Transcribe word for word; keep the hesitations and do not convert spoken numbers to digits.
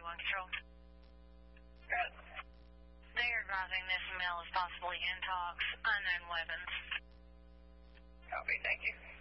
one Control. Good. They are advising this male is possibly in talks, unknown weapons. Copy, thank you.